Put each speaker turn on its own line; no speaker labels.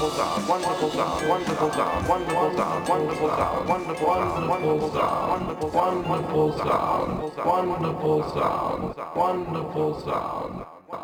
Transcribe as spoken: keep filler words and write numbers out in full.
sound, wonderful sound, wonderful sound, wonderful sound, wonderful sound, wonderful sound, wonderful sound, wonderful sound, wonderful sound, wonderful sound, wonderful sound.